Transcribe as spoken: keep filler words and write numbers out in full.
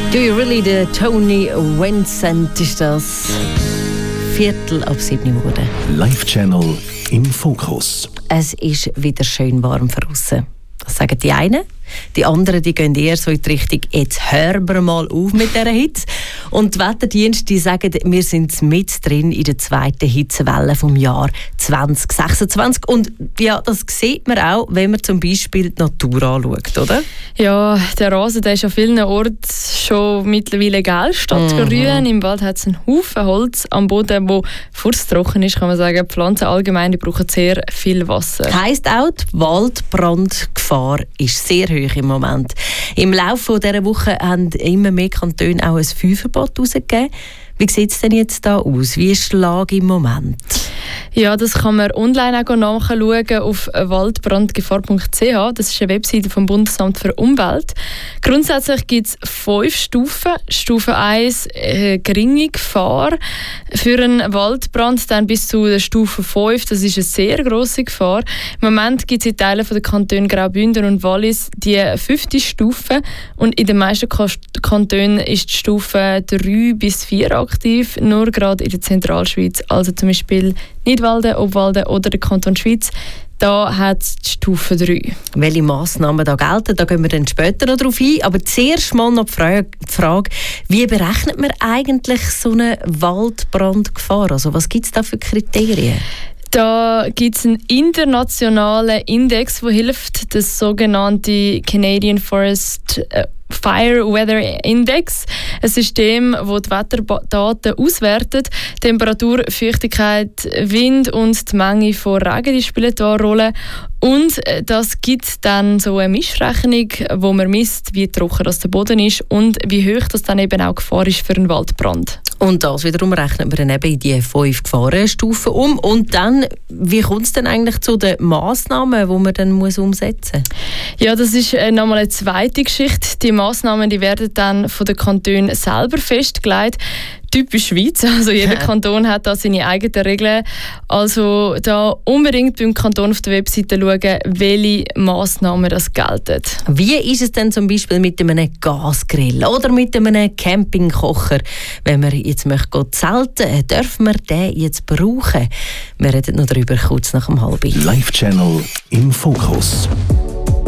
Do you really? Der Tony Vincent ist das. Viertel ab sieben Uhr. Live-Channel im Fokus. Es ist wieder schön warm draussen. Das sagen die einen. Die anderen die gehen eher so in die Richtung, jetzt hören wir mal auf mit dieser Hitze. Und die Wetterdienste die sagen, wir sind mit drin in der zweiten Hitzewelle vom Jahr zwanzig sechsundzwanzig. Und ja, das sieht man auch, wenn man zum Beispiel die Natur anschaut, oder? Ja, der Rasen der ist an vielen Orten schon mittlerweile gelb statt Mhm. grün. Im Wald hat es einen Haufen Holz am Boden, wo furztrocken ist, kann man sagen. Die Pflanzen allgemein die brauchen sehr viel Wasser. Heisst auch, die Waldbrandgefahr ist sehr hoch im Moment. Im Laufe dieser Woche haben immer mehr Kantone auch ein Feuerverbot herausgegeben. Wie sieht es denn jetzt da aus? Wie ist die Lage im Moment? Ja, das kann man online auch nachschauen auf waldbrandgefahr punkt c h. Das ist eine Webseite vom Bundesamt für Umwelt. Grundsätzlich gibt es fünf Stufen. Stufe eins, äh, geringe Gefahr für einen Waldbrand, dann bis zu der Stufe fünf. Das ist eine sehr grosse Gefahr. Im Moment gibt es in Teilen der Kantone Graubünden und Wallis die fünfte Stufe. Und in den meisten Kantonen ist die Stufe drei bis vier aktiv, nur gerade in der Zentralschweiz, also zum Beispiel Nidwalden, Obwalden oder der Kanton Schweiz. Da hat es die Stufe drei. Welche Massnahmen da gelten, da gehen wir dann später noch drauf ein. Aber zuerst mal noch die Frage, die Frage wie berechnet man eigentlich so eine Waldbrandgefahr? Also was gibt es da für Kriterien? Da gibt es einen internationalen Index, der hilft, das sogenannte Canadian Forest Fire Weather Index, ein System, das die Wetterdaten auswertet. Temperatur, Feuchtigkeit, Wind und die Menge von Regen die spielen da eine Rolle. Und das gibt dann so eine Mischrechnung, wo man misst, wie trocken das der Boden ist und wie hoch das dann eben auch Gefahr ist für einen Waldbrand. Und das wiederum rechnet man dann eben in die fünf Gefahrenstufen um. Und dann, wie kommt es denn eigentlich zu den Massnahmen, die man dann muss umsetzen muss? Ja, das ist äh, nochmal eine zweite Geschichte. Die Massnahmen die werden dann von den Kantonen selber festgelegt. Typisch Schweiz, also jeder Kanton hat da seine eigenen Regeln. Also da unbedingt beim Kanton auf der Webseite schauen, welche Massnahmen das gelten. Wie ist es denn zum Beispiel mit einem Gasgrill oder mit einem Campingkocher? Wenn man jetzt möchte zelten, dürfen wir den jetzt brauchen? Wir reden noch darüber kurz nach dem halben. Live-Channel im Fokus.